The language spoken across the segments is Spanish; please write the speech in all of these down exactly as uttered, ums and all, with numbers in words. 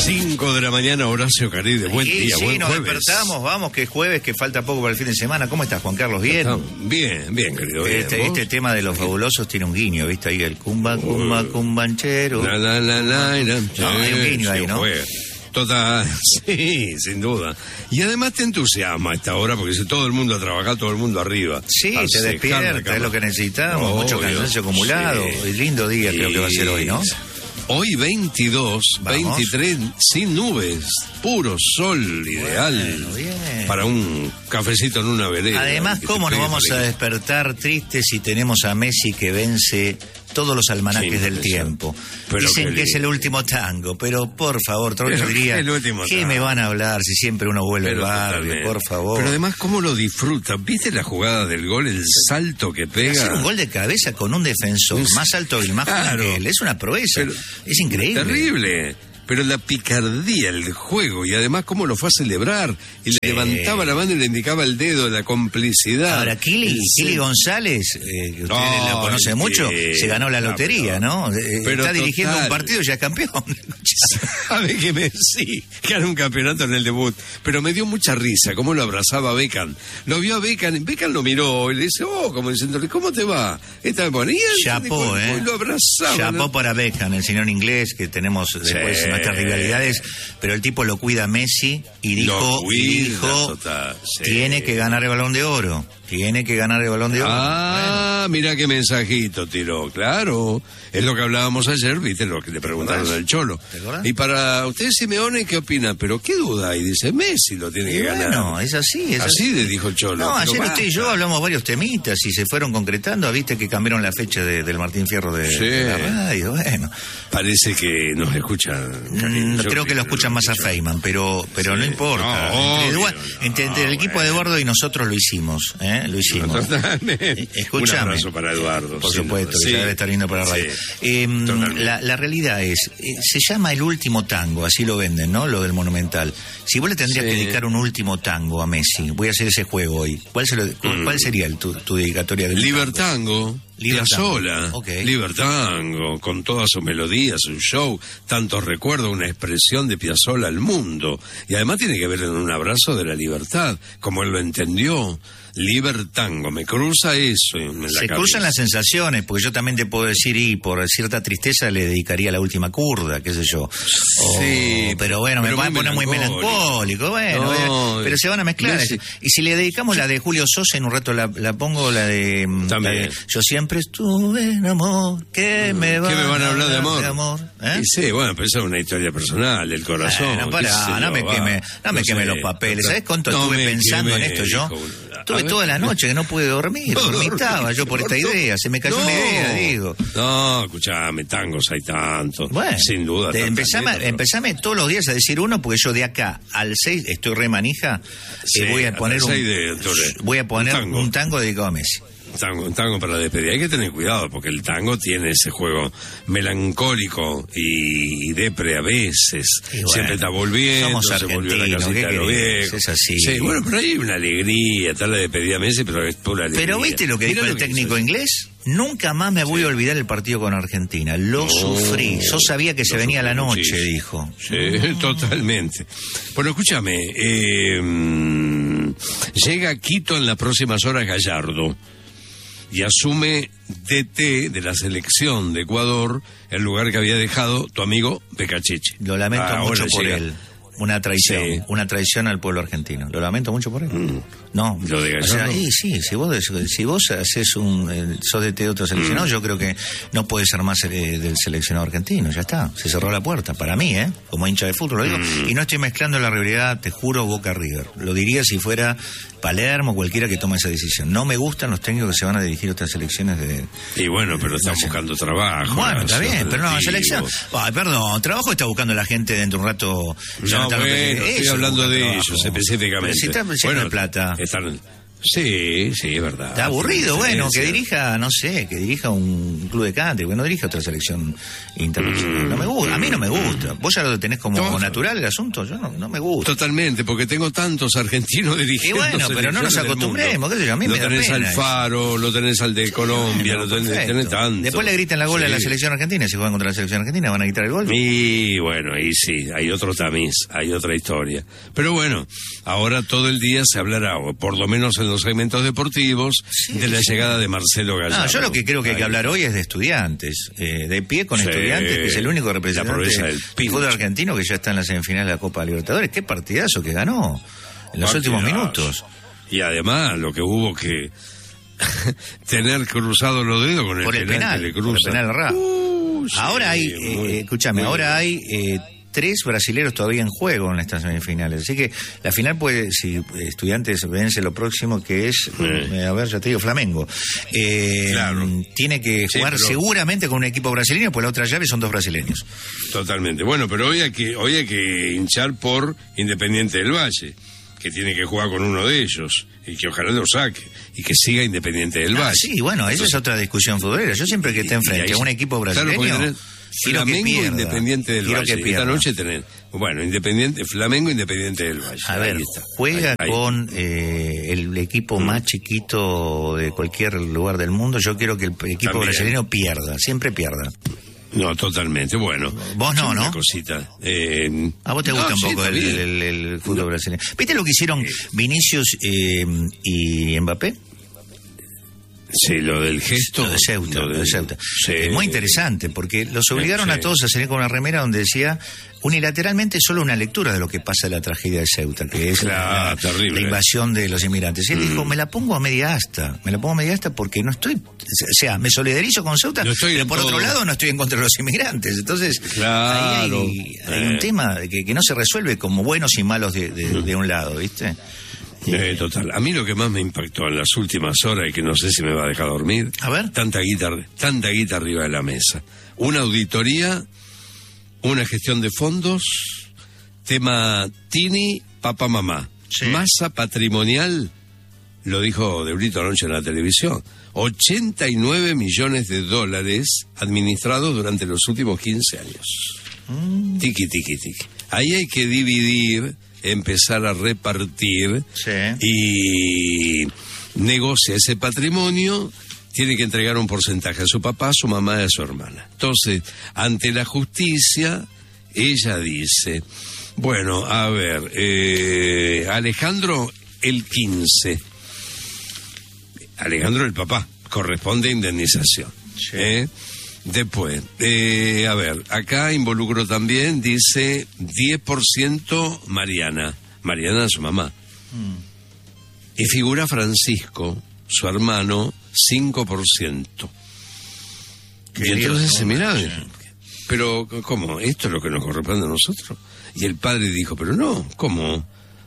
cinco de la mañana, Horacio Caride. Buen sí, día, sí, buen nos jueves. despertamos, vamos, que es jueves, que falta poco para el fin de semana. ¿Cómo estás, Juan Carlos? ¿Bien? Bien, bien, querido. Bien, Este, este tema de los fabulosos tiene un guiño, ¿viste? Ahí el cumba, cumba, cumbanchero. La, la, la, la, la, No, hay un guiño ahí, ¿no? Fue. Total, sí, sin duda. Y además te entusiasma a esta hora, porque si todo el mundo a trabajar, todo el mundo arriba. Sí, a te secar la despierta, cama. es lo que necesitamos, Obvio, mucho cansancio acumulado. sí. El lindo día creo que va a ser hoy, ¿no? Hoy veintidós, Vamos. veintitrés, sin nubes, puro sol, ideal Bueno, bien. para un cafecito en una vereda. Además, que te ¿cómo nos pegue vamos a alegría. despertar tristes si tenemos a Messi que vence todos los almanaques Sí, del eso. tiempo? Pero Dicen qué que es el lindo. último tango, pero por favor, Troilo Pero diría, el último ¿qué tango. me van a hablar si siempre uno vuelve al Pero barrio? totalmente. Por favor. Pero además, ¿cómo lo disfruta? ¿Viste la jugada del gol, el salto que pega? Hacer un gol de cabeza con un defensor Es- más alto y más fuerte Claro. que él es una proeza. Pero- es increíble. Terrible. Pero la picardía, el juego, y además cómo lo fue a celebrar. Y le levantaba la mano y le indicaba el dedo, la complicidad. Ahora, Kili, El Kili cel- González, eh, que usted No, lo conoce el mucho, Kili. se ganó la No, lotería, pero- ¿no? Eh, pero Está dirigiendo total. un partido y ya es campeón. Sabe que me sí, ganó un campeonato en el debut, pero me dio mucha risa cómo lo abrazaba a Beckham. Lo vio a Beckham, Beckham lo miró y le dice, oh, como diciéndole, ¿cómo te va? Esta bueno, y él de Chapó, cuerpo, ¿eh? y lo abrazaba. Chapó ¿no? para Beckham, el señor inglés, que tenemos después Sí. nuestras rivalidades, pero el tipo lo cuida a Messi y dijo, Lo cuida, y dijo total, sí. tiene que ganar el Balón de Oro, tiene que ganar el Balón de Oro. Ah, mira qué mensajito tiró, claro. Es lo que hablábamos ayer, viste, lo que le preguntaron acordás? al Cholo. ¿Te acordás? Y para usted, Simeone, ¿qué opina? Pero qué duda hay, dice, Messi lo tiene Y que bueno, ganar. es así, es Así así. le dijo el Cholo. No, pero ayer usted y yo basta. hablamos varios temitas y se fueron concretando. Viste que cambiaron la fecha de- del Martín Fierro de, Sí. de la radio. Bueno, Parece que nos escuchan. Mm, Yo creo que lo escuchan más a escuchan. Feynman, pero pero Sí. no importa. No, entre obvio, Edu- no, entre- entre el equipo bueno. de Eduardo y nosotros lo hicimos, ¿eh? Lo hicimos. Totalmente. Eh, escúchame. Un abrazo para Eduardo. Por sin supuesto, duda. que Sí. ya debe estar viendo para la radio. Sí. Eh, Totalmente. la, la realidad es, eh, se llama El Último Tango, así lo venden, ¿no? Lo del Monumental. Si vos le tendrías Sí. que dedicar un último tango a Messi, voy a hacer ese juego hoy. ¿Cuál, se lo- cu- ¿cuál sería el, tu, tu dedicatoria del Libertango, Libertango. Piazzolla, Ok. Libertango, con todas sus melodías, un show, tantos recuerdos, una expresión de Piazzolla al mundo. Y además tiene que ver en un abrazo de la libertad, como él lo entendió. Libertango, me cruza eso en la Se cabeza. cruzan las sensaciones, porque yo también te puedo decir, y por cierta tristeza le dedicaría la última curda, qué sé yo. O- Sí, pero bueno, pero me van a muy poner muy melancólico. melancólico, bueno, No, eh, pero se van a mezclar. Messi- Y si le dedicamos la de Julio Sosa, en un rato la, la pongo, la de, mm, También. la de Yo siempre estuve en amor, que me van, ¿Qué me van a hablar de amor? ¿Eh? Y sí, bueno, pero esa es una historia personal, del corazón. Bueno, qué pará, sé no yo, me va. queme, no me No queme sé, los papeles. no- ¿Sabés cuánto no estuve me pensando en queme, esto yo? dijo uno. A Estuve ver. toda la noche que no pude dormir, No, dormitaba yo por esta no, idea, se me cayó no. una idea, digo. No, escuchame, tangos hay tantos. Bueno, sin duda. de- tantas empezame, letras, pero- empezame todos los días a decir uno, porque yo de acá al seis estoy re manija. Sí, y voy a hasta poner el un, seis de octubre. voy a poner Un tango. un tango dedicado a Messi. Tango, un tango para la despedida. Hay que tener cuidado porque el tango tiene ese juego melancólico y, y depre a veces. Y bueno, Siempre está volviendo, somos se volvió a la argentinos, casita ¿qué de los querés? viejos. Es así. Sí, bueno, pero hay una alegría, está la despedida a Messi, pero es pura alegría. Pero ¿viste lo que Mirá dijo el que técnico hizo. inglés? Nunca más me voy a olvidar el partido con Argentina. Lo No, sufrí. Yo sabía que se lo venía la sufrí noche, muchísimo. dijo. Sí, totalmente. Bueno, escúchame, eh, mm, llega a Quito en las próximas horas Gallardo y asume D T de la selección de Ecuador el lugar que había dejado tu amigo Becachichi. Lo lamento Ahora mucho por llega. él. Una traición, Sí. una traición al pueblo argentino. Lo lamento mucho por él. No, ¿Lo de o sea, Gallardo? y sí, si vos, si vos haces un, eh, sos de, de otro seleccionado, yo creo que no puede ser más eh, del seleccionado argentino, ya está, se cerró la puerta, para mí, ¿eh? Como hincha de fútbol lo digo, y no estoy mezclando la realidad, te juro, Boca River. Lo diría si fuera Palermo, cualquiera que tome esa decisión. No me gustan los técnicos que se van a dirigir a otras selecciones de... Y bueno, pero están buscando trabajo. Bueno, está nación, bien, pero no, la selección... relativos. Ay, perdón, trabajo está buscando la gente dentro de un rato... No, Jonathan bueno, López. estoy Eso, hablando buscan de trabajo. ellos específicamente. Pero si está recibiendo Bueno, plata. están- Sí, sí, es verdad. Está aburrido, bueno, que dirija, no sé, que dirija un club de country, que no dirija otra selección internacional. Mm, no me gusta, a mí no me gusta. Vos ya lo tenés como no, natural el asunto, yo no, no me gusta. Totalmente, porque tengo tantos argentinos dirigiendo. Y bueno, pero no nos acostumbremos, qué sé yo, a mí lo me da tenés pena al Faro, lo tenés al de sí, Colombia, bueno, lo tenés, tenés tanto. Después le gritan la gol sí. a la selección argentina, si juegan contra la selección argentina van a gritar el gol. Y bueno, ahí sí, hay otro tamiz, hay otra historia. Pero bueno, ahora todo el día se hablará, o por lo menos en los segmentos deportivos, sí, de la sí. llegada de Marcelo Gallardo. No, yo lo que creo que hay que hablar hoy es de Estudiantes, eh, de pie con sí. Estudiantes, que es el único representante del fútbol argentino que ya está en la semifinal de la Copa Libertadores. Qué partidazo que ganó en los partidazo. últimos minutos. Y además lo que hubo que tener cruzado los dedos con el, por el penal, penal, por el penal raro. Uh, sí, ahora hay, eh, escúchame, ahora hay eh, tres brasileros todavía en juego en estas semifinales. Así que la final puede, si Estudiantes vence lo próximo, que es, sí. eh, a ver, ya te digo, Flamengo. Eh, claro. Tiene que jugar sí, pero... seguramente con un equipo brasileño, pues la otra llave son dos brasileños. Totalmente. Bueno, pero hoy hay que, hoy hay que hinchar por Independiente del Valle, que tiene que jugar con uno de ellos y que ojalá lo saque y que siga Independiente del Valle. Ah, sí, bueno, esa es otra discusión futbolera. Yo siempre que esté enfrente a un equipo brasileño, claro, Flamengo Independiente del Valle. Esta noche tener, bueno, Independiente, Flamengo Independiente del Valle. A ver, juega ahí, ahí. con eh, el equipo mm. más chiquito de cualquier lugar del mundo. Yo quiero que el equipo También. brasileño pierda, siempre pierda. No, totalmente, bueno. Vos no, ¿no? Una cosita. Eh, ¿A vos te gusta no, un sí, poco el, el, el fútbol no. brasileño? ¿Viste lo que hicieron Vinicius eh, y Mbappé? Sí, lo del gesto. Lo de Ceuta, lo de, lo de Ceuta. Sí. Es muy interesante, porque los obligaron sí. a todos a salir con una remera donde decía unilateralmente solo una lectura de lo que pasa en la tragedia de Ceuta, que es claro, la, la invasión de los inmigrantes. Y él mm. dijo, me la pongo a media asta, me la pongo a media asta porque no estoy, o sea, me solidarizo con Ceuta, no pero por todo. Otro lado no estoy en contra de los inmigrantes. Entonces, claro. ahí hay, hay eh. un tema que, que no se resuelve como buenos y malos de, de, mm. de un lado, ¿viste? Eh, total. A mí lo que más me impactó en las últimas horas, y que no sé si me va a dejar dormir, a ver, tanta guita, tanta guita arriba de la mesa. Una auditoría, una gestión de fondos, tema Tini, papá, mamá. Sí. Masa patrimonial, lo dijo De Brito anoche en la televisión, ochenta y nueve millones de dólares administrados durante los últimos quince años. Mm. Tiki, tiki, tiki. Ahí hay que dividir, empezar a repartir sí. y negocia ese patrimonio, tiene que entregar un porcentaje a su papá, a su mamá y a su hermana. Entonces, ante la justicia, ella dice, bueno, a ver, eh, Alejandro el quince, Alejandro el papá, corresponde indemnización. Sí. ¿eh? Después, eh, a ver, acá involucro también, dice diez por ciento Mariana, Mariana su mamá. Mm. Y figura Francisco, su hermano, cinco por ciento. Y entonces se miraba, pero ¿cómo? ¿Esto es lo que nos corresponde a nosotros? Y el padre dijo, pero no, ¿cómo?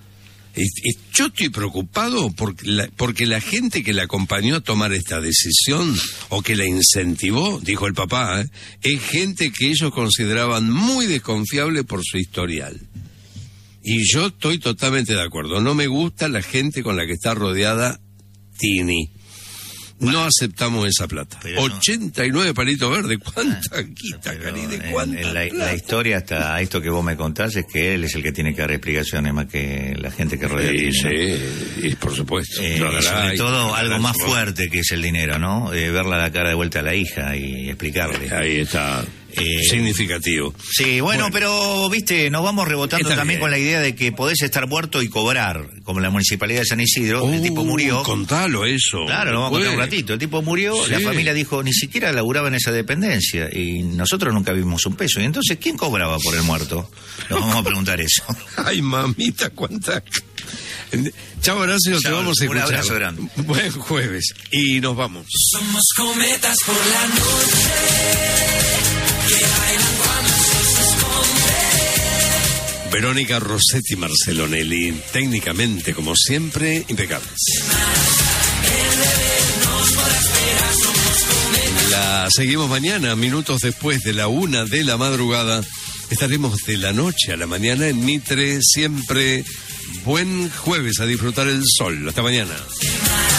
Yo estoy preocupado porque la, porque la gente que la acompañó a tomar esta decisión o que la incentivó, dijo el papá, ¿eh? es gente que ellos consideraban muy desconfiable por su historial. Y yo estoy totalmente de acuerdo. No me gusta la gente con la que está rodeada Tini. No aceptamos esa plata. ochenta y nueve no. palitos verdes. ¿Cuánta quita, Cari? ¿De cuánta en, en la, la historia hasta esto que vos me contás es que él es el que tiene que dar explicaciones más que la gente que rodea. Sí, sí, ¿no? y por supuesto. Eh, y sobre todo algo más fuerte que es el dinero, ¿no? Eh, verla la cara de vuelta a la hija y explicarle. Ahí está. Eh, significativo. Sí, bueno, bueno, pero, viste, nos vamos rebotando también bien. Con la idea de que podés estar muerto y cobrar, como la Municipalidad de San Isidro, uh, el tipo murió. Contalo eso. Claro, lo vamos a contar un ratito. El tipo murió, sí. La familia dijo, ni siquiera laburaba en esa dependencia, y nosotros nunca vimos un peso. Y entonces, ¿quién cobraba por el muerto? Nos vamos a preguntar eso. Ay, mamita, cuánta... Chao, Horacio, te vamos a escuchar. Un abrazo grande. Buen jueves. Y nos vamos. Somos cometas por la noche que bailan cuando el sol se esconde. Verónica Rossetti, Marcelo Nelly, técnicamente, como siempre, impecables. La seguimos mañana, minutos después de la una de la madrugada. Estaremos de la noche a la mañana en Mitre, siempre. Buen jueves, a disfrutar el sol. Hasta mañana.